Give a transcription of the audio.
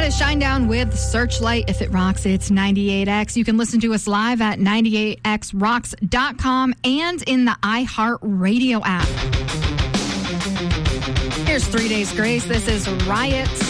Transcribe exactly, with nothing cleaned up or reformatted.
is Shinedown with Searchlight. If it rocks, it's ninety-eight X. You can listen to us live at ninety-eight x rocks dot com and in the iHeartRadio app. Here's Three Days Grace. This is Riot.